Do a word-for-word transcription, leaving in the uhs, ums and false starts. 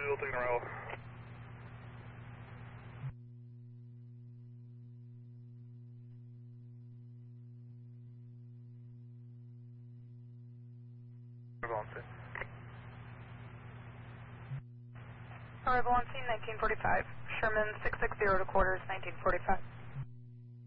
We'll take the rail. Arrival on scene nineteen forty-five. Sherman six six zero to quarters nineteen forty-five.